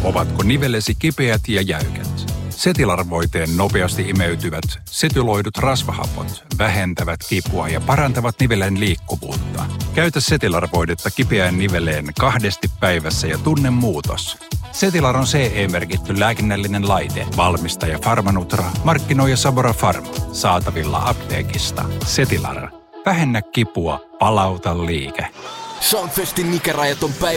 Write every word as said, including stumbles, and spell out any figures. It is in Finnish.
Ovatko nivelesi kipeät ja jäykät? Setilar-voiteen nopeasti imeytyvät setyloidut rasvahapot vähentävät kipua ja parantavat nivelen liikkuvuutta. Käytä Setilar-voidetta kipeään niveleen kahdesti päivässä ja tunne muutos. Setilar on C E-merkitty lääkinnällinen laite. Valmistaja Pharmanutra, markkinoija Sabora Pharma. Saatavilla apteekista. Setilar. Vähennä kipua, palauta liike. Soundfestin ikärajaton päivä